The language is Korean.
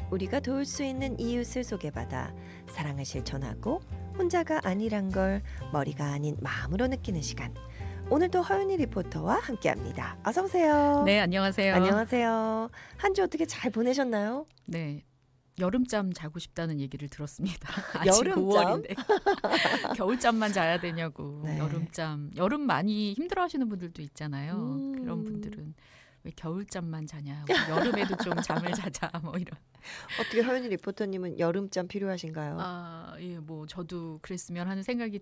우리가 도울 수 있는 이웃을 소개받아 사랑을 실천하고 혼자가 아니란 걸 머리가 아닌 마음으로 느끼는 시간. 오늘도 허윤희 리포터와 함께합니다. 어서 오세요. 네, 안녕하세요. 안녕하세요. 한 주 어떻게 잘 보내셨나요? 네, 여름잠 자고 싶다는 얘기를 들었습니다. 아직 여름잠? 5월인데 겨울잠만 자야 되냐고. 네. 여름잠. 여름 많이 힘들어하시는 분들도 있잖아요. 그런 음. 분들은 왜 겨울잠만 자냐. 우리 여름에도 좀 잠을 자자. 뭐 이런. 어떻게 허윤희 리포터님은 여름잠 필요하신가요? 예, 뭐 저도 그랬으면 하는 생각이